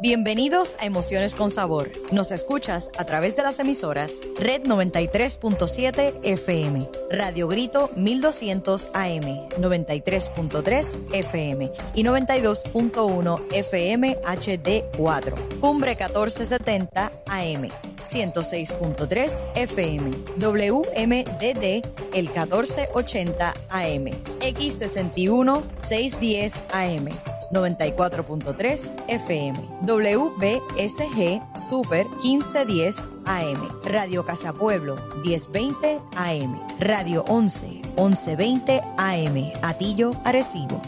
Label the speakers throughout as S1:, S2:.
S1: Bienvenidos a Emociones con Sabor. Nos escuchas a través de las emisoras Red 93.7 FM, Radio Grito 1200 AM, 93.3 FM y 92.1 FM HD4, Cumbre 1470 AM. 106.3 FM, WMDD el 1480 AM, X61 610 AM, 94.3 FM, WBSG Super 1510 AM, Radio Casa Pueblo 1020 AM, Radio 11 1120 AM, Atillo, Arecibo.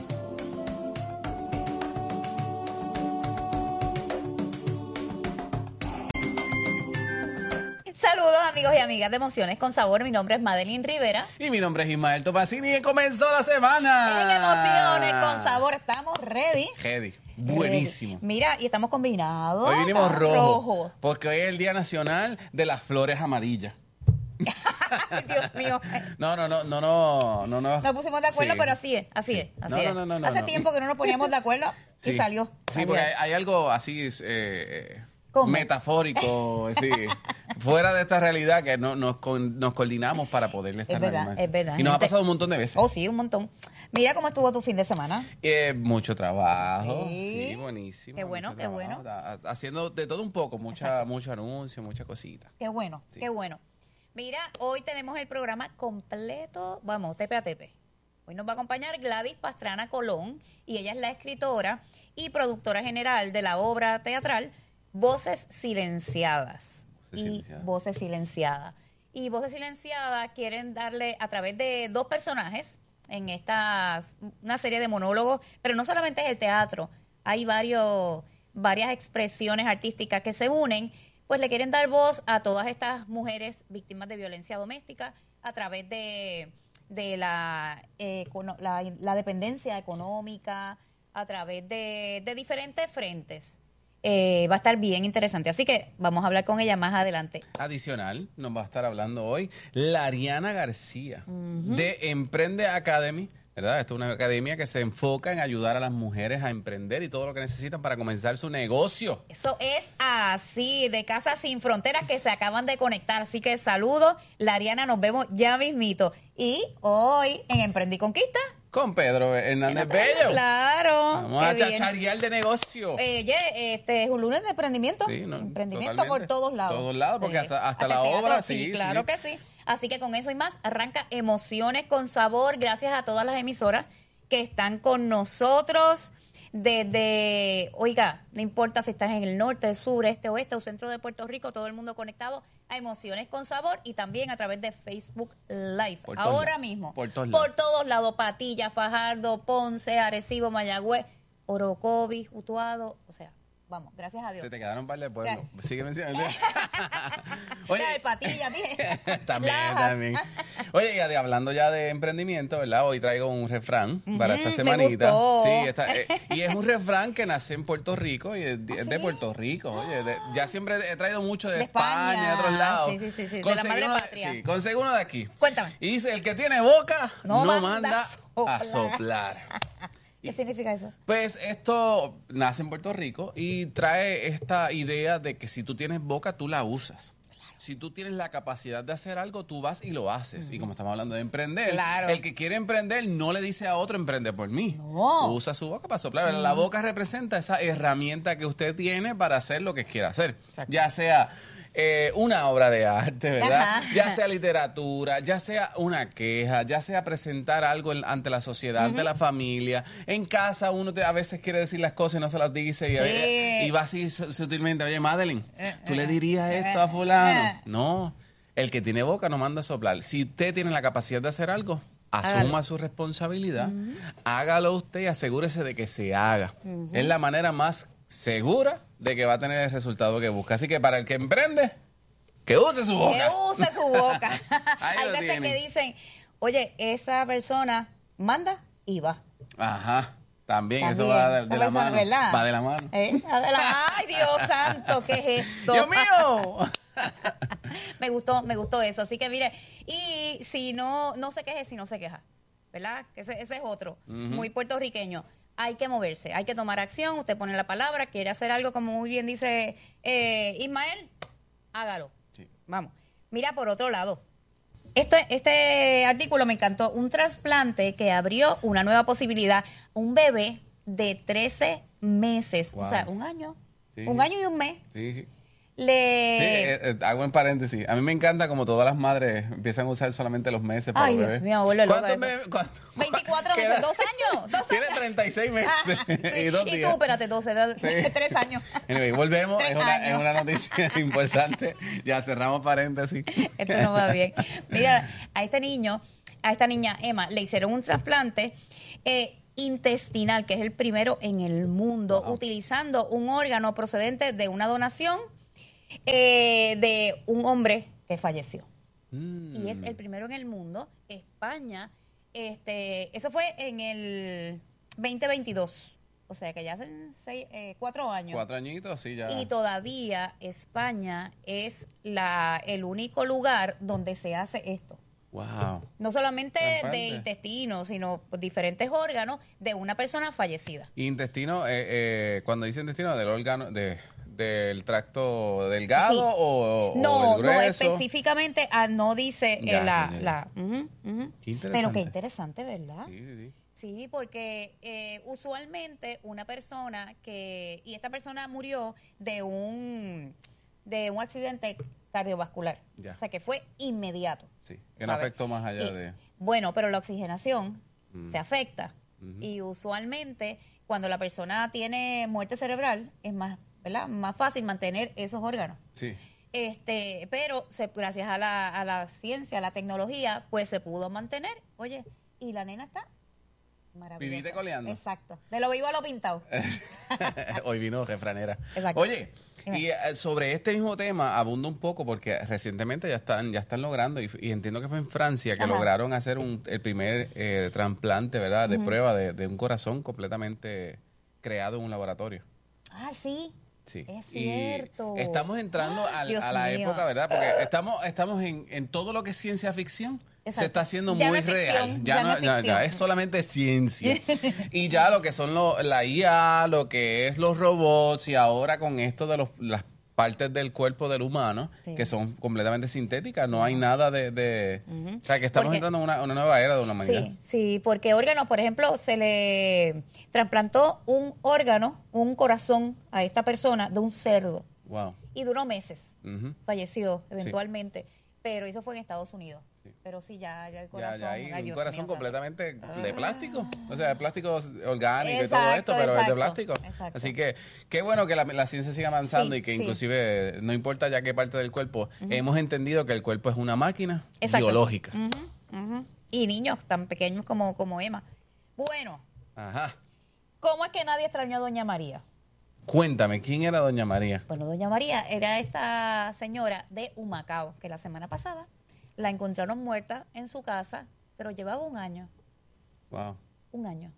S2: Saludos amigos y amigas de Emociones con Sabor, mi nombre es Madeline Rivera.
S3: Y mi nombre es Ismael Topacini y comenzó la semana.
S2: En Emociones con Sabor estamos ready.
S3: Buenísimo.
S2: Mira, y estamos combinados.
S3: Hoy vinimos rojo, porque hoy es el Día Nacional de las Flores Amarillas.
S2: Ay, Dios mío.
S3: No.
S2: Nos pusimos de acuerdo,
S3: Sí.
S2: pero así es.
S3: No.
S2: Hace tiempo que no nos poníamos de acuerdo y salió.
S3: Sí, porque hay algo así metafórico, sí, fuera de esta realidad que nos coordinamos para poderle estar
S2: Es verdad.
S3: Y nos ha pasado un montón de veces.
S2: Oh, sí, un montón. Mira cómo estuvo tu fin de semana.
S3: Mucho trabajo.
S2: Sí.
S3: Sí, buenísimo.
S2: Qué bueno,
S3: mucho
S2: qué bueno.
S3: trabajo. Haciendo de todo un poco, mucho anuncio, mucha cosita.
S2: Qué bueno,
S3: Sí.
S2: qué bueno. Mira, hoy tenemos el programa completo, vamos, tepe a tepe. Hoy nos va a acompañar Gladys Pastrana Colón y ella es la escritora y productora general de la obra teatral Voces Silenciadas. Voces Silenciadas. Y Voces Silenciadas quieren darle a través de dos personajes en una serie de monólogos, pero no solamente es el teatro, hay varias expresiones artísticas que se unen, pues le quieren dar voz a todas estas mujeres víctimas de violencia doméstica a través de la dependencia económica, a través de diferentes frentes. Va a estar bien interesante, así que vamos a hablar con ella más adelante.
S3: Adicional, nos va a estar hablando hoy Lariana García de Emprende Academy, ¿verdad? Esto es una academia que se enfoca en ayudar a las mujeres a emprender y todo lo que necesitan para comenzar su negocio.
S2: Eso es así, de Casas Sin Fronteras, que se acaban de conectar, así que saludos, Lariana, nos vemos ya mismito. Y hoy en Emprendí Conquista
S3: Con Pedro Hernández Bello.
S2: Claro.
S3: Vamos a chacharear de negocio.
S2: Este es un lunes de emprendimiento.
S3: Sí,
S2: Emprendimiento
S3: totalmente.
S2: por todos lados.
S3: Todos lados, porque hasta
S2: el
S3: la
S2: teatro,
S3: obra,
S2: sí.
S3: sí,
S2: Claro
S3: sí.
S2: que sí. Así que con eso y más, arranca Emociones con Sabor. Gracias a todas las emisoras que están con nosotros oiga, no importa si estás en el norte, sur, este, oeste o centro de Puerto Rico, todo el mundo conectado a Emociones con Sabor y también a través de Facebook Live. Ahora mismo.
S3: Por todos
S2: lados. Patilla, Fajardo, Ponce, Arecibo, Mayagüez, Orocovis, Utuado, o sea, vamos, gracias a Dios.
S3: Se te quedaron un par de pueblos. Sigue mencionando.
S2: Oye, Patilla, dije.
S3: También. Oye, y hablando ya de emprendimiento, ¿verdad? Hoy traigo un refrán para esta
S2: me
S3: semanita.
S2: gustó.
S3: Sí, y es un refrán que nace en Puerto Rico y es de Puerto Rico. Oye, ya siempre he traído mucho de España, de otros lados.
S2: Sí. De la
S3: Conseguí
S2: madre
S3: uno
S2: patria.
S3: Sí, conseguí uno de aquí.
S2: Cuéntame.
S3: Y dice, el que tiene boca
S2: No
S3: no
S2: manda
S3: manda a soplar.
S2: ¿Qué significa eso?
S3: Pues esto nace en Puerto Rico y trae esta idea de que si tú tienes boca, tú la usas. Claro. Si tú tienes la capacidad de hacer algo, tú vas y lo haces. Y como estamos hablando de emprender,
S2: Claro.
S3: el que quiere emprender no le dice a otro, emprende por mí.
S2: No.
S3: Usa su boca para soplar. La boca representa esa herramienta que usted tiene para hacer lo que quiera hacer.
S2: Exacto.
S3: Ya sea una obra de arte, ¿verdad?
S2: Ajá.
S3: Ya sea literatura, ya sea una queja, ya sea presentar algo ante la sociedad, ante la familia. En casa uno a veces quiere decir las cosas y no se las dice y va así sutilmente. Oye, Madeline, ¿tú le dirías esto a fulano? No, el que tiene boca no manda a soplar. Si usted tiene la capacidad de hacer algo, asuma su responsabilidad, hágalo usted y asegúrese de que se haga. Es la manera más segura de que va a tener el resultado que busca. Así que para el que emprende, que use su boca.
S2: Que use su boca.
S3: Ahí
S2: Hay
S3: lo
S2: veces
S3: tienen.
S2: que dicen, oye, esa persona manda y va.
S3: Ajá. También eso
S2: También.
S3: va de
S2: La
S3: la
S2: persona,
S3: mano.
S2: ¿verdad?
S3: Va de la mano.
S2: Ay, Dios santo, ¿qué es esto?
S3: ¡Dios mío!
S2: me gustó eso. Así que mire, y si no se queje, si no se queja, ¿verdad? Que ese es otro, muy puertorriqueño. hay que moverse, hay que tomar acción. Usted pone la palabra, quiere hacer algo, como muy bien dice Ismael, hágalo.
S3: Sí.
S2: Vamos. Mira, por otro lado, este artículo me encantó. Un trasplante que abrió una nueva posibilidad. Un bebé de 13 meses,
S3: Wow.
S2: o sea, un año.
S3: Sí.
S2: Un año y un mes.
S3: Sí.
S2: Le...
S3: Hago en paréntesis. A mí me encanta como todas las madres empiezan a usar solamente los meses para
S2: Ay,
S3: los
S2: Dios
S3: bebés.
S2: mío, me vuelve loca
S3: ¿Cuántos
S2: eso.
S3: meses? ¿Cuánto?
S2: 24
S3: ¿Qué
S2: meses,
S3: edad?
S2: 2 años, 2 años.
S3: Tiene 36 meses y 2
S2: y
S3: días.
S2: tú, espérate, 12,
S3: Sí.
S2: 3 años.
S3: Anyway, volvemos.
S2: 3
S3: Es
S2: años.
S3: una noticia importante. Ya cerramos paréntesis.
S2: Esto no va bien. Mira, a esta niña Emma, le hicieron un trasplante intestinal, que es el primero en el mundo,
S3: Wow.
S2: utilizando un órgano procedente de una donación de un hombre que falleció. Y es el primero en el mundo. España, eso fue en el 2022. O sea que ya hacen 4 años.
S3: 4 añitos, sí, ya.
S2: Y todavía España es el único lugar donde se hace esto.
S3: Wow.
S2: No solamente
S3: Trasplante.
S2: de intestino, sino diferentes órganos de una persona fallecida.
S3: Y intestino, cuando dice intestino, del órgano, del tracto delgado
S2: Sí.
S3: o
S2: No,
S3: el
S2: no
S3: grueso.
S2: específicamente, no dice
S3: Ya.
S2: ujú, ujú.
S3: Qué interesante.
S2: Pero qué interesante, ¿verdad?
S3: Sí, sí, sí.
S2: Sí, porque usualmente una persona y esta persona murió de un accidente cardiovascular.
S3: Ya.
S2: O sea que fue inmediato.
S3: Sí, que no
S2: ¿sabes?
S3: afectó más allá de...
S2: Bueno, pero la oxigenación se afecta.
S3: Ujú.
S2: Y usualmente cuando la persona tiene muerte cerebral es más, ¿verdad? Más fácil mantener esos órganos.
S3: Sí.
S2: Pero gracias a la ciencia, a la tecnología, pues se pudo mantener. Oye, y la nena está maravillosa.
S3: Vivite coleando.
S2: Exacto. De lo vivo a lo pintado.
S3: Hoy vino refranera.
S2: Exacto.
S3: Oye,
S2: Dime.
S3: y sobre este mismo tema abundo un poco porque recientemente ya están logrando y entiendo que fue en Francia que
S2: Ajá.
S3: lograron hacer el primer trasplante, ¿verdad? De prueba de un corazón completamente creado en un laboratorio.
S2: Ah, sí.
S3: Sí.
S2: Es cierto.
S3: Y estamos entrando
S2: Dios
S3: a la
S2: mío.
S3: época, ¿verdad? Porque estamos en todo lo que es ciencia ficción.
S2: Exacto.
S3: Se está haciendo
S2: Ya
S3: muy
S2: no es ficción,
S3: real.
S2: ya no es ficción.
S3: Ya es solamente ciencia. Y ya lo que son la IA, lo que es los robots y ahora con esto de las partes del cuerpo del humano,
S2: Sí.
S3: que son completamente sintéticas, no hay nada de o sea, que estamos
S2: Porque-
S3: entrando en una nueva era de la humanidad.
S2: Sí, sí, porque órganos, por ejemplo, se le trasplantó un órgano, un corazón a esta persona de un cerdo
S3: Wow.
S2: y duró meses.
S3: Ujú.
S2: Falleció eventualmente, pero eso fue en Estados Unidos.
S3: Sí.
S2: Pero sí, ya el
S3: Ya,
S2: corazón.
S3: ya hay
S2: ay,
S3: un
S2: Dios
S3: corazón
S2: mío, santo.
S3: completamente de plástico. O sea, de plástico orgánico y todo
S2: Exacto,
S3: esto, pero es de
S2: exacto,
S3: plástico.
S2: exacto.
S3: Así que qué bueno que la ciencia siga avanzando
S2: Sí,
S3: y que
S2: sí.
S3: inclusive, no importa ya qué parte del cuerpo, hemos entendido que el cuerpo es una máquina
S2: Exacto.
S3: biológica.
S2: Ujú. Y niños tan pequeños como Emma. Bueno,
S3: Ajá.
S2: ¿cómo es que nadie extrañó a Doña María?
S3: Cuéntame, ¿quién era Doña María?
S2: Bueno, Doña María era esta señora de Humacao, que la semana pasada la encontraron muerta en su casa, pero llevaba un año.
S3: Wow.
S2: Un año.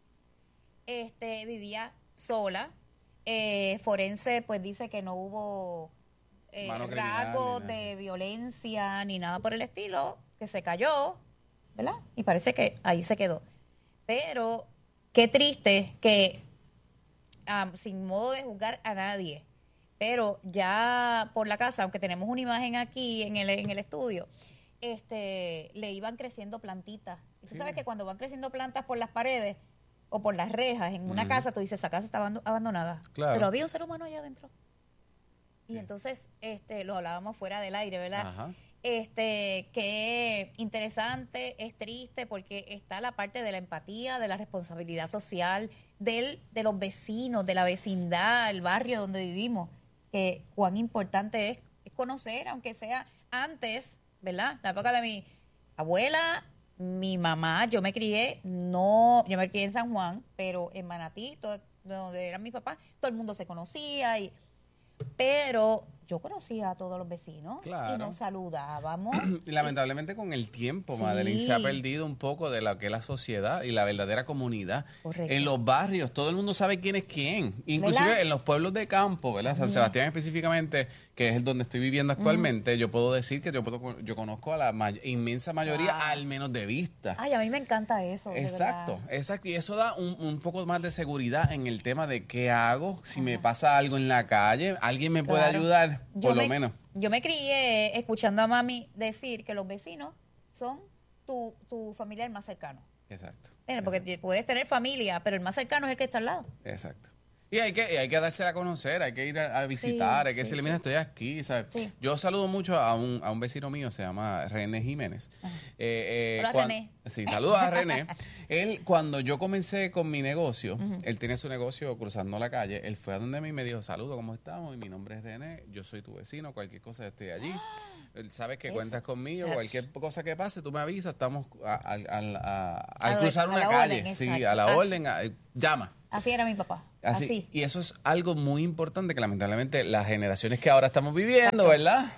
S2: Vivía sola. Forense, pues dice que no hubo
S3: Mano criminal,
S2: rasgos
S3: ni nada.
S2: de violencia ni nada por el estilo, que se cayó, ¿verdad? Y parece que ahí se quedó. Pero qué triste que, sin modo de juzgar a nadie, pero ya por la casa, aunque tenemos una imagen aquí en el estudio, le iban creciendo plantitas. Y tú sabes que cuando van creciendo plantas por las paredes o por las rejas en una casa, tú dices, esa casa está abandonada.
S3: Claro.
S2: Pero había un ser humano allá adentro. Y entonces, lo hablábamos fuera del aire, ¿verdad?
S3: Ajá.
S2: Qué interesante, es triste porque está la parte de la empatía, de la responsabilidad social, de los vecinos, de la vecindad, el barrio donde vivimos, que cuán importante es conocer, aunque sea antes, ¿verdad? La época de mi abuela, mi mamá, yo me crié en San Juan, pero en Manatí, donde eran mis papás, todo el mundo se conocía pero yo conocía a todos los vecinos
S3: Claro.
S2: y nos saludábamos.
S3: Y lamentablemente con el tiempo,
S2: Sí.
S3: Madeline, se ha perdido un poco de lo que es la sociedad y la verdadera comunidad.
S2: Correcto.
S3: En los barrios, todo el mundo sabe quién es quién. Inclusive
S2: ¿Verdad?
S3: en los pueblos de campo, ¿verdad? San Sebastián específicamente, que es donde estoy viviendo actualmente, yo puedo decir que yo conozco a la inmensa mayoría,
S2: Wow.
S3: al menos de vista.
S2: Ay, a mí me encanta eso. de
S3: Exacto,
S2: verdad.
S3: exacto. Y eso da un poco más de seguridad en el tema de qué hago, si me pasa algo en la calle, alguien me puede
S2: Claro.
S3: ayudar, por lo menos.
S2: Yo me crié escuchando a mami decir que los vecinos son tu familiar más cercano.
S3: Exacto.
S2: Porque puedes tener familia, pero el más cercano es el que está al lado.
S3: Exacto. Y hay que darse a conocer, hay que ir a visitar, hay que
S2: sí,
S3: decirle, mira, estoy aquí, ¿sabes?
S2: Sí.
S3: Yo saludo mucho a un vecino mío, se llama René Jiménez.
S2: Hola, René.
S3: Sí, saludos a René. Él, cuando yo comencé con mi negocio, él tiene su negocio cruzando la calle, él fue a donde mí y me dijo, saludos, ¿cómo estamos? Y mi nombre es René, yo soy tu vecino, cualquier cosa estoy allí. Él sabe que
S2: Eso.
S3: cuentas conmigo,
S2: Ach.
S3: cualquier cosa que pase, tú me avisas, estamos al
S2: A
S3: cruzar
S2: la
S3: una
S2: orden,
S3: calle. Sí,
S2: exacto.
S3: a la
S2: Así.
S3: orden, llama.
S2: Así era mi papá.
S3: Así.
S2: Así.
S3: Y eso es algo muy importante que lamentablemente las generaciones que ahora estamos viviendo, ¿verdad?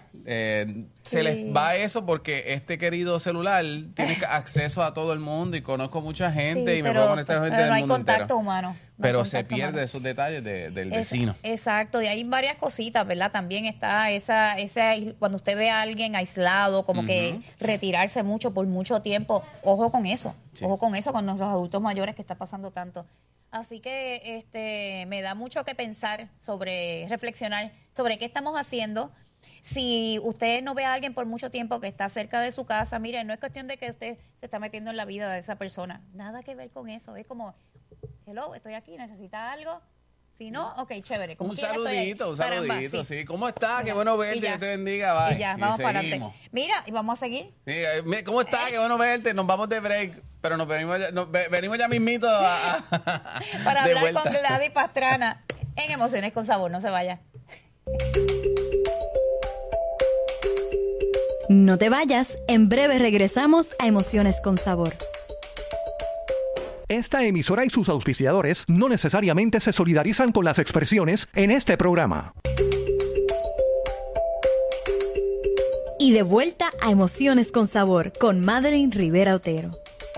S3: Se les va eso porque este querido celular tiene acceso a todo el mundo y conozco mucha gente
S2: Sí,
S3: y me
S2: pero-
S3: puedo conectar con gente
S2: pero
S3: del
S2: no hay
S3: mundo
S2: contacto
S3: entero.
S2: humano. No hay
S3: Pero se
S2: contacto
S3: pierde
S2: humano.
S3: esos detalles del vecino.
S2: Exacto, y hay varias cositas, ¿verdad? También está esa cuando usted ve a alguien aislado, como que retirarse mucho por mucho tiempo, ojo con eso,
S3: Sí.
S2: ojo con eso, con nuestros adultos mayores que está pasando tanto. Así que me da mucho que pensar reflexionar sobre qué estamos haciendo. Si usted no ve a alguien por mucho tiempo que está cerca de su casa, mire, no es cuestión de que usted se está metiendo en la vida de esa persona. Nada que ver con eso. Es como, hello, estoy aquí, ¿necesita algo? Si no, ok, chévere. Como
S3: Un
S2: quiera, estoy ahí.
S3: saludito,
S2: Caramba,
S3: sí. ¿Cómo está? Qué
S2: Mira,
S3: bueno
S2: y
S3: verte,
S2: ya.
S3: Dios te bendiga, bye.
S2: Y ya,
S3: Y
S2: vamos para
S3: seguimos.
S2: adelante. Mira, y vamos a seguir.
S3: Sí, ¿cómo está? Qué bueno verte. Nos vamos de break, pero venimos ya mismito
S2: Para
S3: de
S2: hablar
S3: vuelta.
S2: con Gladys Pastrana en Emociones con Sabor. No se vaya.
S1: No te vayas, en breve regresamos a Emociones con Sabor.
S4: Esta emisora y sus auspiciadores no necesariamente se solidarizan con las expresiones en este programa.
S1: Y de vuelta a Emociones con Sabor con Madeline Rivera Otero.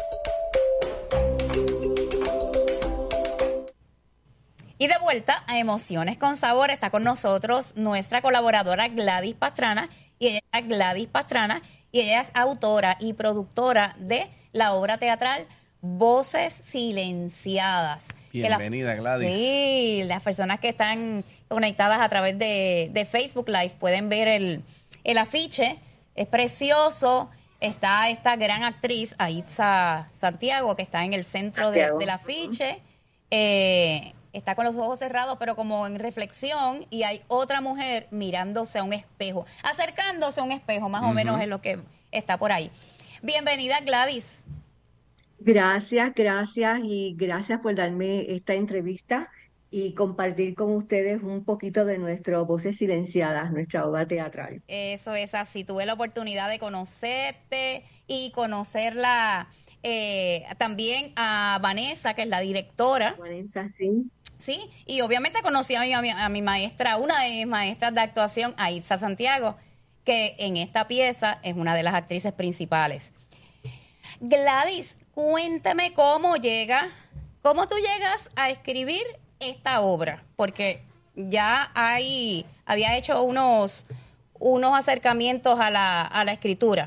S2: Y de vuelta a Emociones con Sabor está con nosotros nuestra colaboradora Gladys Pastrana. Y ella es Gladys Pastrana y ella es autora y productora de la obra teatral Voces Silenciadas.
S3: Bienvenida, Gladys.
S2: Sí, las personas que están conectadas a través de Facebook Live pueden ver el afiche. Es precioso. Está esta gran actriz, Aitza Santiago, que está en el centro del afiche. Está con los ojos cerrados, pero como en reflexión, y hay otra mujer mirándose a un espejo, acercándose a un espejo, más o menos es lo que está por ahí. Bienvenida, Gladys.
S5: Gracias y gracias por darme esta entrevista y compartir con ustedes un poquito de nuestro Voces Silenciadas, nuestra obra teatral.
S2: Eso es así. Tuve la oportunidad de conocerte y conocerla también a Vanessa, que es la directora.
S5: Vanessa, sí.
S2: Sí, y obviamente conocí a mi maestra, una de mis maestras de actuación, Aitza Santiago, que en esta pieza es una de las actrices principales. Gladys, cuéntame cómo tú llegas a escribir esta obra, porque ya había hecho unos acercamientos a la escritura.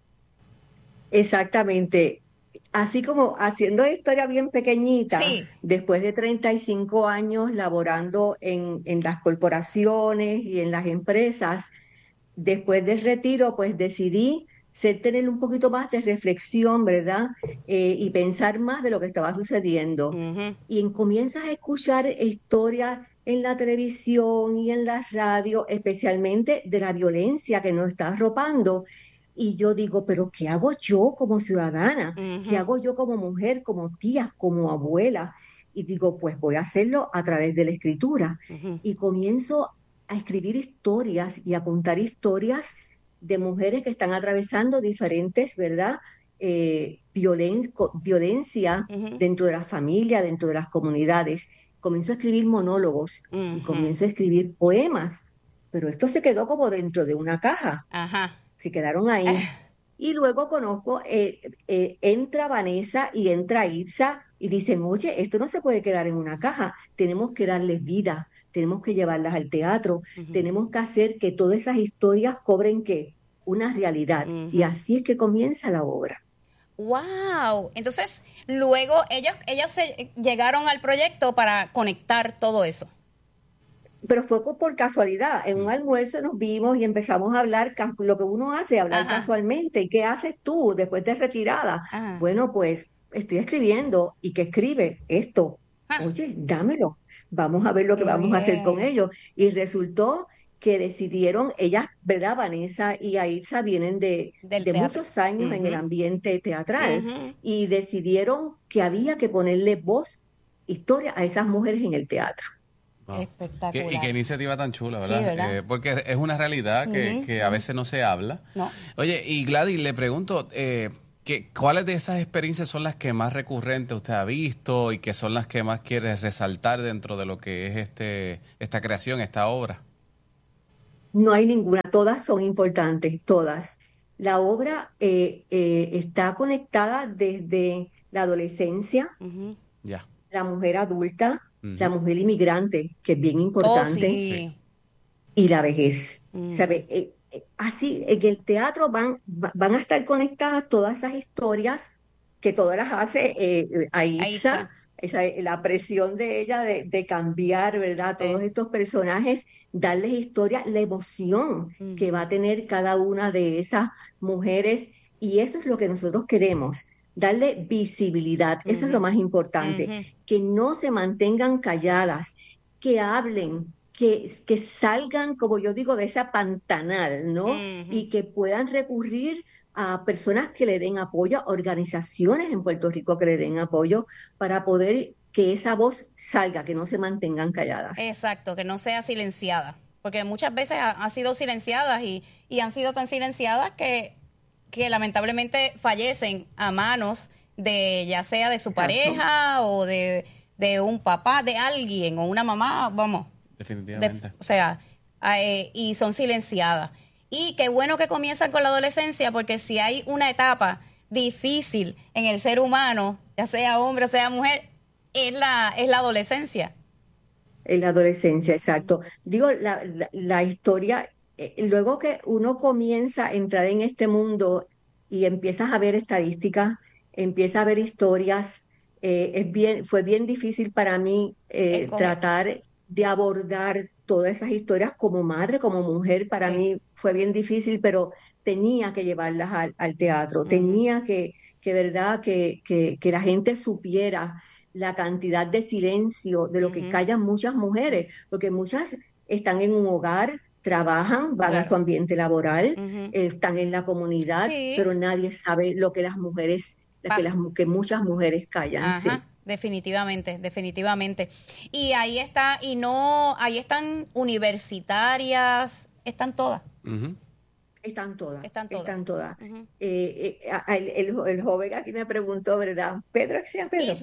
S5: Exactamente. Así como haciendo historia bien pequeñita,
S2: Sí.
S5: después de 35 años laborando en las corporaciones y en las empresas, después del retiro, pues decidí tener un poquito más de reflexión, ¿verdad? Y pensar más de lo que estaba sucediendo.
S2: Ujú.
S5: Y comienzas a escuchar historias en la televisión y en la radio, especialmente de la violencia que nos está arropando. Y yo digo, pero ¿qué hago yo como ciudadana? ¿Qué
S2: Ujú.
S5: hago yo como mujer, como tía, como abuela? Y digo, pues voy a hacerlo a través de la escritura.
S2: Ujú.
S5: Y comienzo a escribir historias y a contar historias de mujeres que están atravesando diferentes, ¿verdad? Violencia
S2: Ujú.
S5: dentro de la familia, dentro de las comunidades. Comienzo a escribir monólogos y
S2: Ujú.
S5: comienzo a escribir poemas pero esto se quedó como dentro de una caja,
S2: Ajá.
S5: se quedaron ahí. Y luego entra Vanessa y entra Itza y dicen, oye, esto no se puede quedar en una caja, tenemos que darles vida, tenemos que llevarlas al teatro, tenemos que hacer que todas esas historias cobren ¿qué? Una realidad. Y así es que comienza la obra.
S2: Wow. Entonces, luego ellas se llegaron al proyecto para conectar todo eso.
S5: Pero fue por casualidad. En un almuerzo nos vimos y empezamos a hablar, lo que uno hace, hablar
S2: Ajá.
S5: casualmente. ¿Y qué haces tú después de retirada?
S2: Ajá.
S5: Bueno, pues estoy escribiendo. ¿Y qué escribe? Esto.
S2: Ah.
S5: Oye, dámelo. Vamos a ver lo que
S2: Qué
S5: vamos a hacer con
S2: bien.
S5: ellos. Y resultó que decidieron, ellas, ¿verdad? Vanessa y Aitza vienen
S2: Del
S5: de
S2: teatro.
S5: muchos años en el
S2: Ujú.
S5: ambiente teatral
S2: Ujú.
S5: y decidieron que había que ponerle voz, historia a esas mujeres en el teatro.
S3: Wow.
S2: Espectacular.
S3: Y qué iniciativa tan chula,
S2: Sí,
S3: ¿verdad?
S2: ¿verdad?
S3: Porque es una realidad que a veces no se habla.
S2: No.
S3: Oye, y Gladys, le pregunto, ¿cuáles de esas experiencias son las que más recurrentes usted ha visto y que son las que más quiere resaltar dentro de lo que es esta creación, esta obra?
S5: No hay ninguna, todas son importantes, todas. La obra está conectada desde la adolescencia,
S2: Ujú.
S3: Ya.
S5: la mujer adulta, la
S3: Ujú.
S5: mujer inmigrante, que es bien
S2: Oh,
S5: importante,
S2: sí.
S5: y la vejez.
S2: Ujú.
S5: ¿Sabe? Así, en el teatro van a estar conectadas todas esas historias que todas las hace Aitza,
S2: Aitza.
S5: la presión de ella de cambiar, ¿verdad? Todos
S2: Sí.
S5: estos personajes, darles historia, la emoción que va a tener cada una de esas mujeres, y eso es lo que nosotros queremos. Darle visibilidad, eso es lo
S2: Ujú.
S5: más importante,
S2: Ujú.
S5: que no se mantengan calladas, que hablen, que salgan, como yo digo, de esa pantanal, ¿no?
S2: Ujú.
S5: Y que puedan recurrir a personas que le den apoyo, a organizaciones en Puerto Rico que le den apoyo para poder que esa voz salga, que no se mantengan calladas.
S2: Exacto, que no sea silenciada. Porque muchas veces han sido silenciadas y han sido tan silenciadas que lamentablemente fallecen a manos de ya sea de su
S5: Exacto.
S2: pareja o de un papá, de alguien o una mamá, vamos.
S3: Definitivamente.
S2: O sea, y son silenciadas. Y qué bueno que comienzan con la adolescencia, porque si hay una etapa difícil en el ser humano, ya sea hombre o sea mujer, es la adolescencia.
S5: En la adolescencia, exacto. Digo, la historia, luego que uno comienza a entrar en este mundo y empiezas a ver estadísticas, empiezas a ver historias, fue bien difícil para mí
S2: Escoger.
S5: tratar de abordar todas esas historias como madre, como mujer. Para
S2: Sí.
S5: mí fue bien difícil, pero tenía que llevarlas al teatro,
S2: Ujú.
S5: tenía verdad, que la gente supiera la cantidad de silencio de lo que
S2: Ujú.
S5: callan muchas mujeres, porque muchas están en un hogar, trabajan, van a su
S2: Claro.
S5: ambiente laboral,
S2: Ujú.
S5: están en la comunidad,
S2: Sí.
S5: pero nadie sabe lo que las mujeres,
S2: Pasa.
S5: que muchas mujeres callan, sí.
S2: Ajá, definitivamente, definitivamente. Y ahí está, y no, ahí están universitarias, están todas.
S3: Ujú.
S5: Están todas,
S2: Están todas.
S5: están todas.
S2: Ujú.
S5: El joven aquí me preguntó, ¿verdad? Pedro, ¿qué se llama Pedro?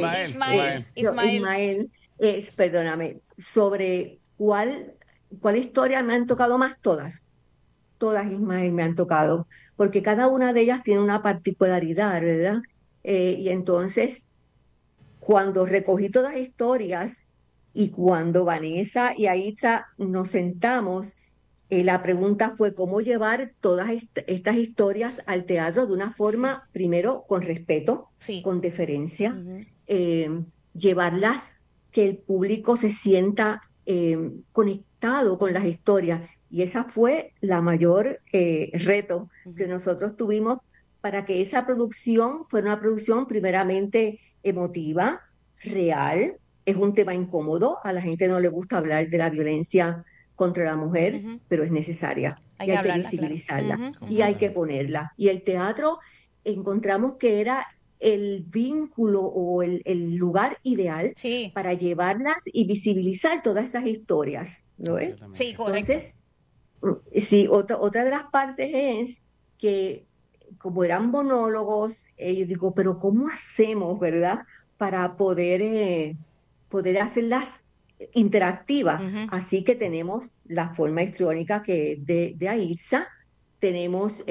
S2: Ismael.
S5: Perdóname, sobre cuál historia me han tocado más, todas, Ismael, me han tocado, porque cada una de ellas tiene una particularidad, ¿verdad? Y entonces, cuando recogí todas las historias y cuando Vanessa y Aisa nos sentamos, la pregunta fue cómo llevar todas estas historias al teatro de una
S2: Sí.
S5: forma, primero, con respeto,
S2: Sí.
S5: con deferencia,
S2: Ujú.
S5: llevarlas que el público se sienta conectado con las historias. Y esa fue la mayor reto que nosotros tuvimos para que esa producción fuera una producción primeramente emotiva, real. Es un tema incómodo, a la gente no le gusta hablar de la violencia contra la mujer,
S2: Ujú.
S5: pero es necesaria
S2: Hay
S5: y
S2: que
S5: hay que
S2: hablarla, claro.
S5: visibilizarla
S2: Ujú,
S5: y hay
S2: ujú.
S5: que ponerla. Y el teatro encontramos que era el vínculo o el lugar ideal
S2: Sí,
S5: para llevarlas y visibilizar todas esas historias, ¿no es?
S3: Completamente.
S2: sí, correcto.
S5: Entonces, sí, otra de las partes es que como eran monólogos, yo digo, pero ¿cómo hacemos, verdad? Para poder hacerlas interactiva. Así que tenemos la forma histriónica que es de AIRSA, tenemos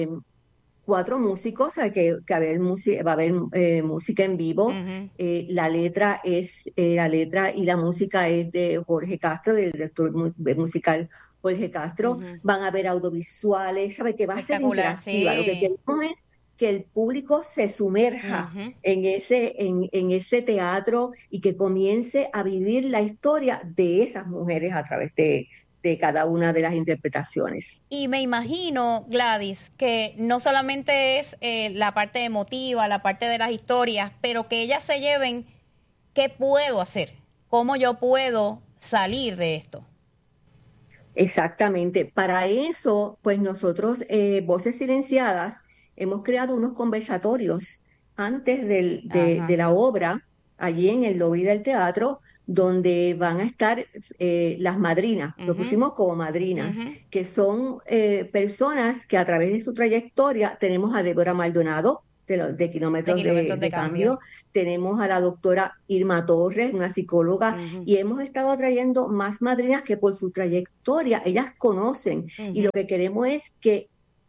S5: 4 músicos, o sea, que va a haber música en vivo. La letra y la música es de Jorge Castro, del director musical Jorge Castro. Van a haber audiovisuales, ¿sabe? Que va a ser interactiva.
S2: Sí.
S5: Lo que queremos es que el público se sumerja en ese teatro y que comience a vivir la historia de esas mujeres a través de cada una de las interpretaciones.
S2: Y me imagino, Gladys, que no solamente es la parte emotiva, la parte de las historias, pero que ellas se lleven qué puedo hacer, cómo yo puedo salir de esto.
S5: Exactamente. Para eso, pues nosotros, Voces Silenciadas, hemos creado unos conversatorios antes de la obra, allí en el lobby del teatro, donde van a estar las madrinas, lo pusimos como madrinas, que son personas que a través de su trayectoria, tenemos a Débora Maldonado, de Kilómetros de Cambio, tenemos a la doctora Irma Torres, una psicóloga, y hemos estado trayendo más madrinas que por su trayectoria ellas conocen, y lo que queremos es que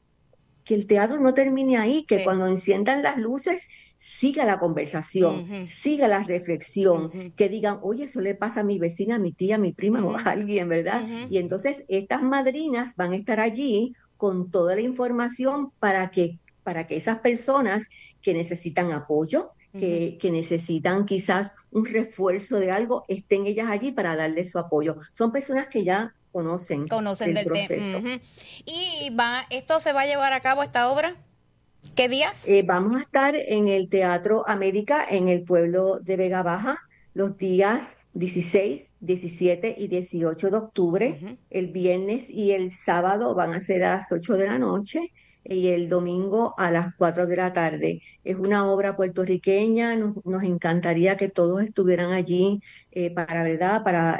S5: el teatro no termine ahí, que cuando enciendan las luces siga la conversación, siga la reflexión, que digan, oye, eso le pasa a mi vecina, a mi tía, a mi prima o a alguien, ¿verdad? Y entonces estas madrinas van a estar allí con toda la información para que esas personas que necesitan apoyo, que necesitan quizás un refuerzo de algo, estén ellas allí para darles su apoyo. Son personas que ya conocen del proceso.
S2: ¿Y esto se va a llevar a cabo, esta obra? ¿Qué días?
S5: Vamos a estar en el Teatro América, en el pueblo de Vega Baja, los días 16, 17 y 18 de octubre. El viernes y el sábado van a ser a las 8 de la noche y el domingo a las 4 de la tarde. Es una obra puertorriqueña, nos encantaría que todos estuvieran allí para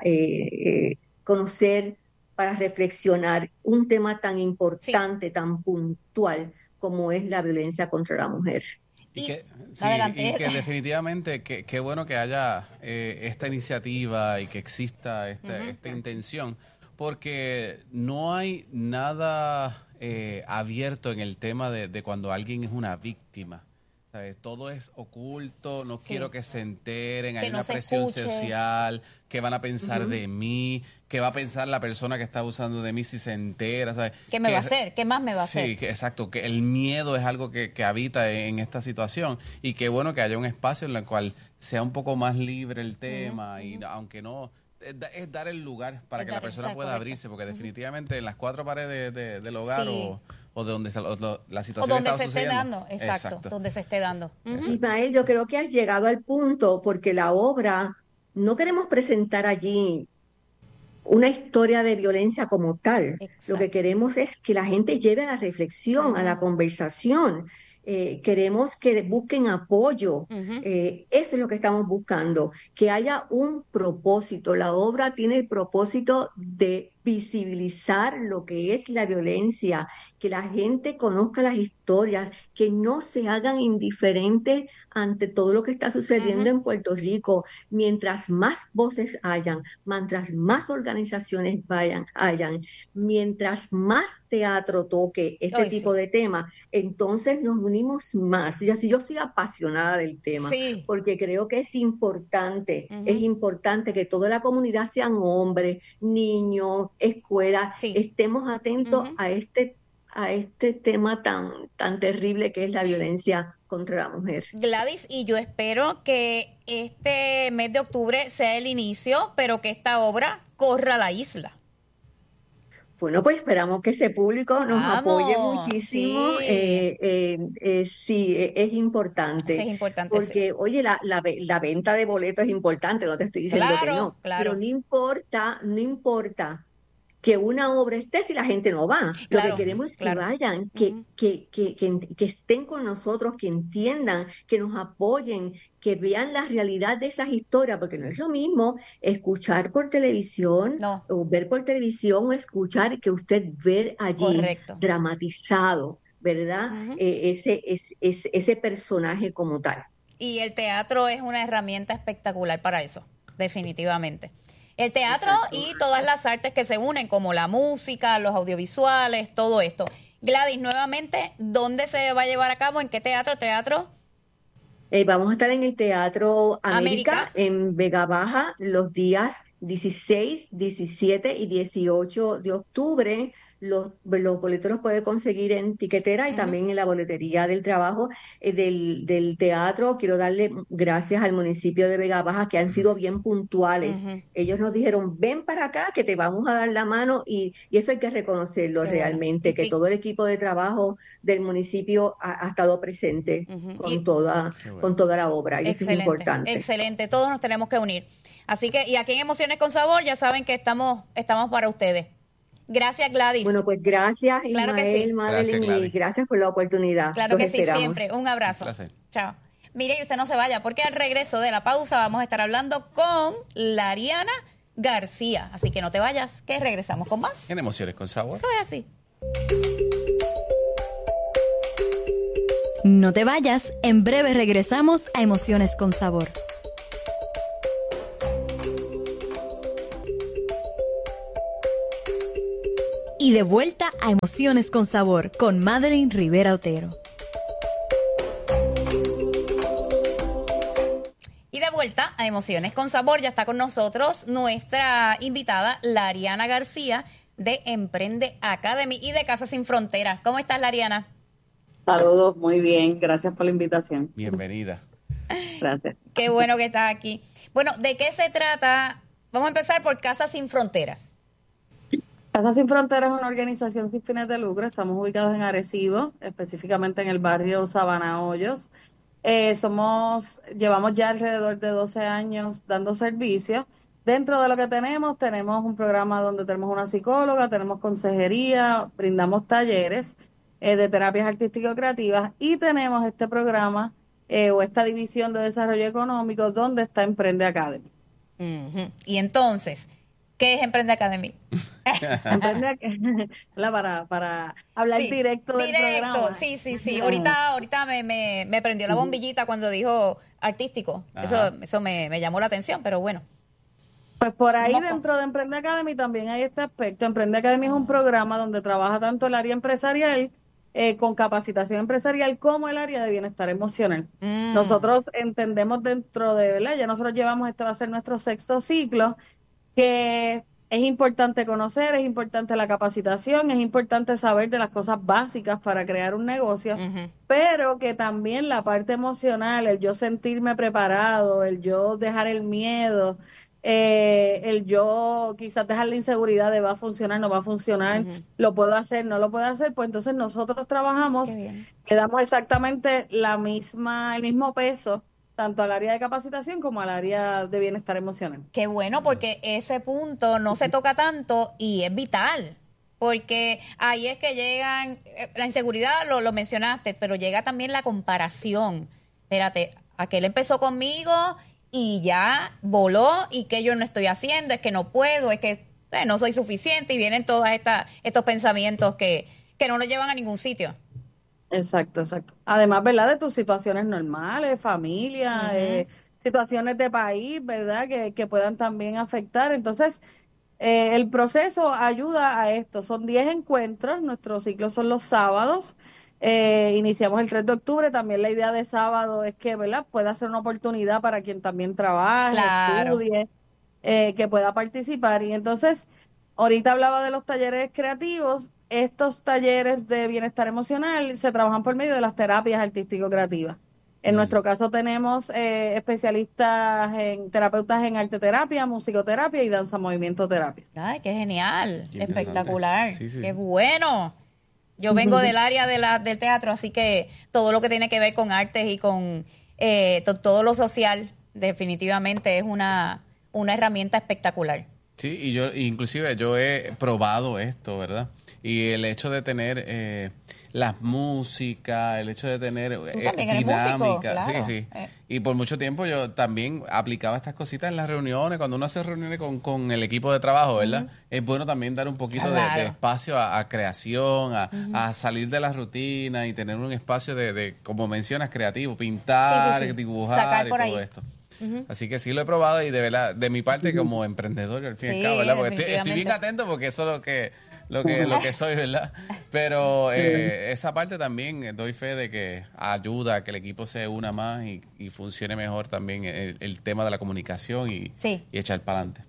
S5: conocer, para reflexionar un tema tan importante, tan puntual como es la violencia contra la mujer.
S3: Y que definitivamente, qué bueno que haya esta iniciativa y que exista esta intención, porque no hay nada abierto en el tema de cuando alguien es una víctima. ¿Sabes? Todo es oculto, no quiero que se enteren, hay una presión social, ¿qué van a pensar de mí? ¿Qué va a pensar la persona que está abusando de mí si se entera? ¿Sabes?
S2: ¿Qué me va a hacer? ¿Qué más me va a hacer?
S3: Sí, exacto, que el miedo es algo que habita en esta situación y qué bueno que haya un espacio en el cual sea un poco más libre el tema y aunque no... Es dar el lugar para que la persona pueda abrirse, porque definitivamente en las 4 paredes del hogar o de donde la situación está sucediendo.
S2: Esté dando, exacto, donde se esté dando.
S5: Ismael, yo creo que has llegado al punto, porque la obra, no queremos presentar allí una historia de violencia como tal. Lo que queremos es que la gente lleve a la reflexión, a la conversación. Queremos que busquen apoyo. Eso es lo que estamos buscando, que haya un propósito. La obra tiene el propósito de visibilizar lo que es la violencia, que la gente conozca las historias, que no se hagan indiferentes ante todo lo que está sucediendo en Puerto Rico. Mientras más voces hayan, mientras más organizaciones hayan, mientras más teatro toque este tipo de temas, entonces nos unimos más. Y así yo soy apasionada del tema, porque creo que es importante que toda la comunidad, sean hombres, niños, escuelas, estemos atentos a este tema tan terrible que es la violencia contra la mujer.
S2: Gladys, y yo espero que este mes de octubre sea el inicio, pero que esta obra corra a la isla.
S5: Bueno, pues esperamos que ese público nos apoye muchísimo. Sí, es importante.
S2: Sí, es importante.
S5: Porque, oye, la venta de boletos es importante, no te estoy diciendo que no. Pero no importa que una obra esté si la gente no va. Lo que queremos es que vayan, que estén con nosotros, que entiendan, que nos apoyen, que vean la realidad de esas historias, porque no es lo mismo escuchar por televisión, o ver por televisión, o escuchar que usted ver allí dramatizado, ¿verdad? Ese personaje como tal.
S2: Y el teatro es una herramienta espectacular para eso, definitivamente. El teatro y todas las artes que se unen, como la música, los audiovisuales, todo esto. Gladys, nuevamente, ¿dónde se va a llevar a cabo? ¿En qué teatro?
S5: Vamos a estar en el Teatro América en Vega Baja los días 16, 17 y 18 de octubre. Los boletos los puede conseguir en Tiquetera y también en la boletería del trabajo del teatro. Quiero darle gracias al municipio de Vega Baja, que han sido bien puntuales. Ellos nos dijeron, ven para acá que te vamos a dar la mano, y eso hay que reconocerlo realmente, que todo el equipo de trabajo del municipio ha estado presente con toda la obra, y eso es importante.
S2: Excelente, todos nos tenemos que unir. Así que, y aquí en Emociones con Sabor ya saben que estamos para ustedes. Gracias, Gladys.
S5: Bueno, pues gracias,
S2: claro
S5: Ismael,
S2: que sí.
S5: Madeline, y gracias por la oportunidad.
S2: Claro que sí,
S5: esperamos.
S2: siempre. Un abrazo.
S3: Un placer.
S2: Chao. Mire, y usted no se vaya, porque al regreso de la pausa vamos a estar hablando con Lariana García. Así que no te vayas, que regresamos con más.
S3: En Emociones con Sabor.
S2: Eso es así.
S1: No te vayas, en breve regresamos a Emociones con Sabor. Y de vuelta a Emociones con Sabor con Madeline Rivera Otero.
S2: Y de vuelta a Emociones con Sabor, ya está con nosotros nuestra invitada, Lariana García, de Emprende Academy y de Casa Sin Fronteras. ¿Cómo estás, Lariana?
S6: Saludos, muy bien, gracias por la invitación.
S3: Bienvenida.
S6: Gracias.
S2: Qué bueno que estás aquí. Bueno, ¿de qué se trata? Vamos a empezar por Casa Sin Fronteras.
S6: Casa Sin Fronteras es una organización sin fines de lucro. Estamos ubicados en Arecibo, específicamente en el barrio Sabana Hoyos. Llevamos ya alrededor de 12 años dando servicios. Dentro de lo que tenemos un programa donde tenemos una psicóloga, tenemos consejería, brindamos talleres de terapias artístico-creativas y tenemos este programa o esta división de desarrollo económico donde está Emprende Academy.
S2: Y entonces, ¿qué es Emprende Academy?
S6: Para hablar directo del programa.
S2: Sí. Ahorita me prendió la bombillita cuando dijo artístico. Eso me llamó la atención, pero bueno.
S6: Pues por ahí dentro de Emprende Academy también hay este aspecto. Emprende Academy es un programa donde trabaja tanto el área empresarial con capacitación empresarial como el área de bienestar emocional. Nosotros entendemos dentro de, ¿verdad? Ya nosotros llevamos, este va a ser nuestro 6º ciclo, que es importante conocer, es importante la capacitación, es importante saber de las cosas básicas para crear un negocio, pero que también la parte emocional, el yo sentirme preparado, el yo dejar el miedo, el yo quizás dejar la inseguridad de va a funcionar, no va a funcionar, lo puedo hacer, no lo puedo hacer, pues entonces nosotros trabajamos, le damos exactamente el mismo peso tanto al área de capacitación como al área de bienestar emocional.
S2: Qué bueno, porque ese punto no se toca tanto y es vital, porque ahí es que llegan, la inseguridad lo mencionaste, pero llega también la comparación. Espérate, aquel empezó conmigo y ya voló, y que yo no estoy haciendo, es que no puedo, es que no soy suficiente, y vienen todos estos pensamientos que no nos llevan a ningún sitio.
S6: Exacto. Además, ¿verdad? De tus situaciones normales, familia, situaciones de país, ¿verdad? Que puedan también afectar. Entonces, el proceso ayuda a esto. Son 10 encuentros, nuestros ciclos son los sábados. Iniciamos el 3 de octubre. También la idea de sábado es que, ¿verdad?, pueda ser una oportunidad para quien también trabaje, estudie, que pueda participar. Y entonces, ahorita hablaba de los talleres creativos. Estos talleres de bienestar emocional se trabajan por medio de las terapias artístico-creativas. En nuestro caso tenemos terapeutas en arte terapia, musicoterapia y danza movimiento terapia.
S2: Ay, qué genial,
S3: Qué
S2: espectacular,
S3: sí.
S2: Qué bueno. Yo vengo del área del teatro, así que todo lo que tiene que ver con artes y con todo lo social definitivamente es una herramienta espectambular.
S3: Sí, y inclusive yo he probado esto, ¿verdad? Y el hecho de tener las músicas, el hecho de tener dinámica,
S2: claro.
S3: sí. Y por mucho tiempo yo también aplicaba estas cositas en las reuniones, cuando uno hace reuniones con el equipo de trabajo, ¿verdad? Es bueno también dar un poquito de espacio a creación, a salir de la rutina y tener un espacio de como mencionas, creativo, pintar, dibujar
S2: sacar
S3: y
S2: por
S3: todo
S2: ahí.
S3: esto. Así que sí lo he probado y de verdad, de mi parte como emprendedor, al fin y al cabo, ¿verdad? Porque estoy bien atento porque eso es lo que soy, ¿verdad? Pero esa parte también doy fe de que ayuda a que el equipo se una más y funcione mejor también el tema de la comunicación y echar para adelante.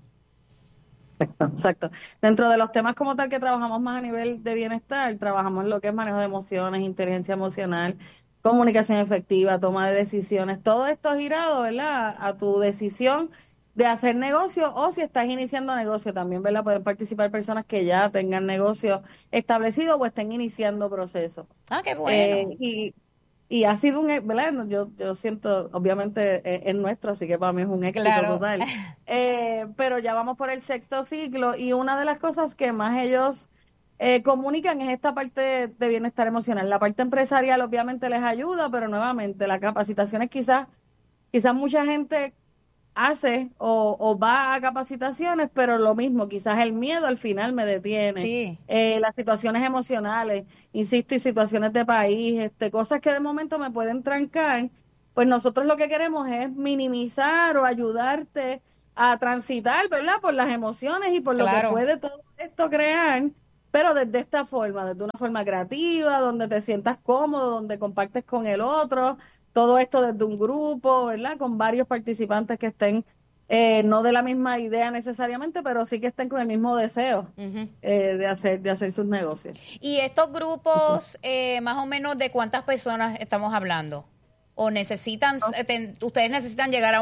S6: Exacto. Dentro de los temas como tal que trabajamos más a nivel de bienestar, trabajamos lo que es manejo de emociones, inteligencia emocional, comunicación efectiva, toma de decisiones, todo esto girado, ¿verdad? A tu decisión de hacer negocio o si estás iniciando negocio también, ¿verdad? Pueden participar personas que ya tengan negocio establecido o estén iniciando procesos.
S2: Qué bueno.
S6: Y ha sido ¿verdad? Yo siento, obviamente es nuestro, así que para mí es un éxito total. Pero ya vamos por el 6º ciclo y una de las cosas que más ellos comunican es esta parte de bienestar emocional. La parte empresarial obviamente les ayuda, pero nuevamente las capacitaciones quizás mucha gente hace o va a capacitaciones, pero lo mismo, quizás el miedo al final me detiene.
S2: Sí.
S6: Las situaciones emocionales, insisto, y situaciones de país, cosas que de momento me pueden trancar, pues nosotros lo que queremos es minimizar o ayudarte a transitar, ¿verdad? Por las emociones y por lo que puede todo esto crear, pero desde esta forma, desde una forma creativa, donde te sientas cómodo, donde compartes con el otro, todo esto desde un grupo, ¿verdad? Con varios participantes que estén no de la misma idea necesariamente, pero sí que estén con el mismo deseo de hacer sus negocios.
S2: ¿Y estos grupos, más o menos, de cuántas personas estamos hablando? ¿O necesitan, ustedes necesitan llegar a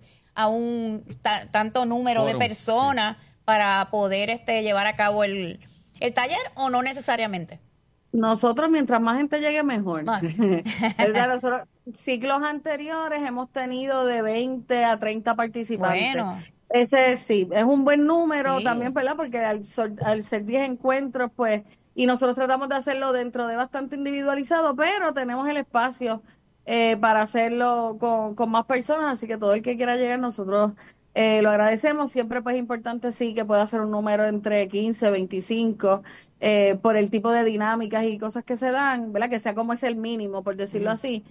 S2: un tanto número de personas para poder llevar a cabo el taller o no necesariamente?
S6: Nosotros, mientras más gente llegue, mejor. Nosotros, ciclos anteriores hemos tenido de 20 a 30 participantes.
S2: Bueno.
S6: Ese sí, es un buen número también, ¿verdad? Porque al ser 10 encuentros, pues, y nosotros tratamos de hacerlo dentro de bastante individualizado, pero tenemos el espacio para hacerlo con más personas, así que todo el que quiera llegar, nosotros lo agradecemos. Siempre pues es importante sí que pueda ser un número entre 15, 25, por el tipo de dinámicas y cosas que se dan, ¿verdad? Que sea como es el mínimo, por decirlo así,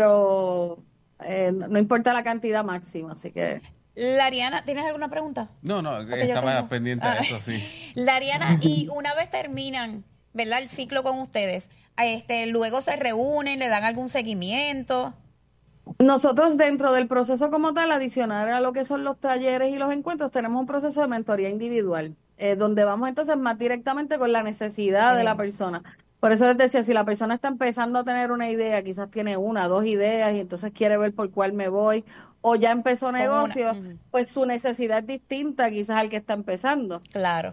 S6: pero no importa la cantidad máxima, así que...
S2: Lariana, ¿tienes alguna pregunta?
S3: No, estaba pendiente de eso, sí.
S2: Lariana, y una vez terminan, ¿verdad? El ciclo con ustedes, luego se reúnen, le dan algún seguimiento.
S6: Nosotros dentro del proceso como tal, adicional a lo que son los talleres y los encuentros, tenemos un proceso de mentoría individual, donde vamos entonces más directamente con la necesidad de la persona. Por eso les decía, si la persona está empezando a tener una idea, quizás tiene 1, 2 ideas y entonces quiere ver por cuál me voy, o ya empezó negocio, pues su necesidad es distinta quizás al que está empezando.
S2: Claro.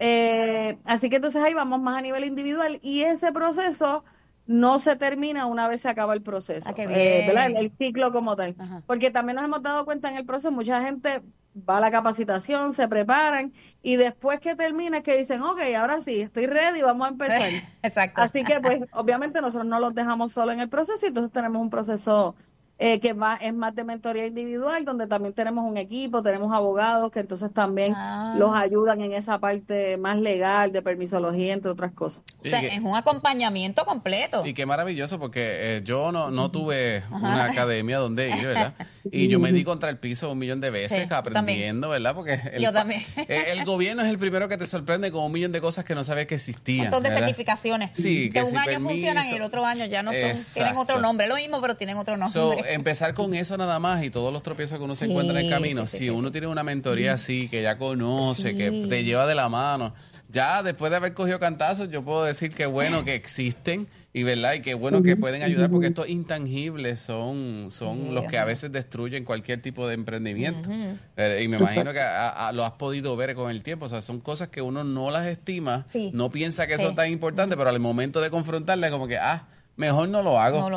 S6: Así que entonces ahí vamos más a nivel individual y ese proceso no se termina una vez se acaba el proceso,
S2: qué bien.
S6: ¿verdad? El ciclo como tal. Porque también nos hemos dado cuenta en el proceso, mucha gente va a la capacitación, se preparan y después que termina es que dicen, ok, ahora sí, estoy ready, vamos a empezar.
S2: Exacto.
S6: Así que pues obviamente nosotros no los dejamos solo en el proceso y entonces tenemos un proceso que es más de mentoría individual, donde también tenemos un equipo, tenemos abogados que entonces también los ayudan en esa parte más legal, de permisología, entre otras cosas.
S2: O sea, es un acompañamiento completo.
S3: Y qué maravilloso, porque yo no tuve una academia donde ir, ¿verdad? Y yo me di contra el piso 1.000.000 de veces aprendiendo, ¿verdad? Porque
S2: yo también.
S3: El gobierno es el primero que te sorprende con 1.000.000 de cosas que no sabes que existían.
S2: Un montón de certificaciones.
S3: Sí,
S2: que un año funcionan y el otro año ya no tienen otro nombre. Es lo mismo, pero tienen otro nombre.
S3: Empezar con eso nada más y todos los tropiezos que uno se encuentra en el camino, si uno tiene una mentoría así, que ya conoce, que te lleva de la mano, ya después de haber cogido cantazos, yo puedo decir que bueno que existen y verdad y que bueno que pueden ayudar, porque estos intangibles son los que a veces destruyen cualquier tipo de emprendimiento. Y me imagino que lo has podido ver con el tiempo. O sea, son cosas que uno no las estima, no piensa que son tan importantes, pero al momento de confrontarlas como que, mejor no lo hago.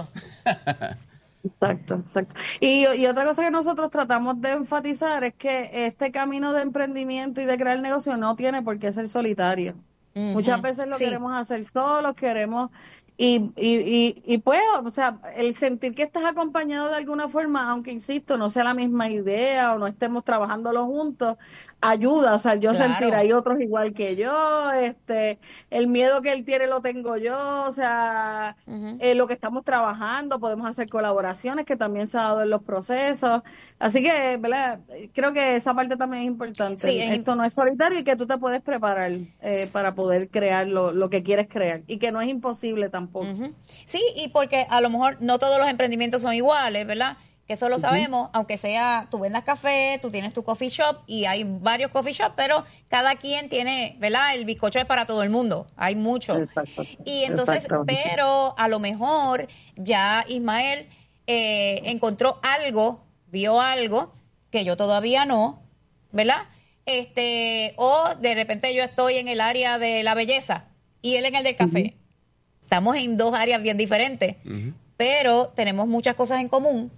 S6: Exacto. Y otra cosa que nosotros tratamos de enfatizar es que este camino de emprendimiento y de crear negocio no tiene por qué ser solitario. Muchas veces lo queremos hacer solos, queremos Y pues, o sea, el sentir que estás acompañado de alguna forma, aunque insisto, no sea la misma idea o no estemos trabajándolo juntos, ayuda, o sea, yo sentir
S2: Claro.
S6: hay otros igual que yo, el miedo que él tiene lo tengo yo, o sea,
S2: Ujú.
S6: lo que estamos trabajando, podemos hacer colaboraciones que también se ha dado en los procesos, así que, ¿verdad? Creo que esa parte también es importante,
S2: Sí,
S6: esto no es solitario y que tú te puedes preparar para poder crear lo que quieres crear y que no es imposible tampoco.
S2: Ujú. Sí, y porque a lo mejor no todos los emprendimientos son iguales, ¿verdad? Que eso lo sabemos, aunque sea, tú vendas café, tú tienes tu coffee shop y hay varios coffee shops, pero cada quien tiene, ¿verdad? El bizcocho es para todo el mundo, hay mucho.
S6: Exacto.
S2: Y entonces,
S6: Exactamente.
S2: pero a lo mejor ya Ismael encontró algo, vio algo que yo todavía no, ¿verdad? O de repente yo estoy en el área de la belleza y él en el del café. Estamos en dos áreas bien diferentes, pero tenemos muchas cosas en común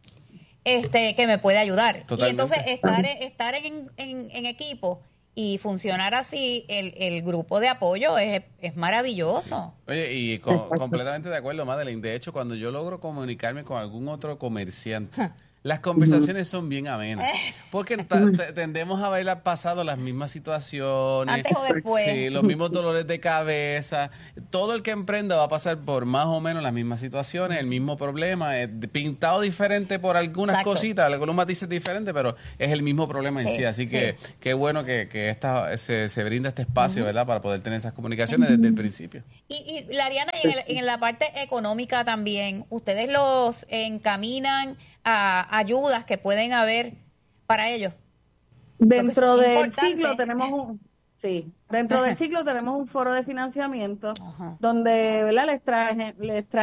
S2: que me puede ayudar.
S3: Totalmente.
S2: Y entonces estar en equipo y funcionar así, el grupo de apoyo es maravilloso.
S3: Oye, y completamente de acuerdo, Madeline. De hecho, cuando yo logro comunicarme con algún otro comerciante, las conversaciones son bien amenas. Porque tendemos a haber pasado las mismas situaciones.
S2: Antes o después.
S3: Sí, los mismos dolores de cabeza. Todo el que emprenda va a pasar por más o menos las mismas situaciones, el mismo problema, pintado diferente por algunas
S2: Exacto.
S3: cositas, algunos matices diferentes, pero es el mismo problema en sí. Así que qué bueno que se brinda este espacio, ¿verdad? Para poder tener esas comunicaciones desde el principio.
S2: Y Lariana, y en la parte económica también, ¿ustedes los encaminan a ayudas que pueden haber para ellos?
S6: Dentro
S2: Porque es
S6: del
S2: importante.
S6: ciclo tenemos dentro del ciclo tenemos un foro de financiamiento
S2: Ajá.
S6: donde, ¿verdad? les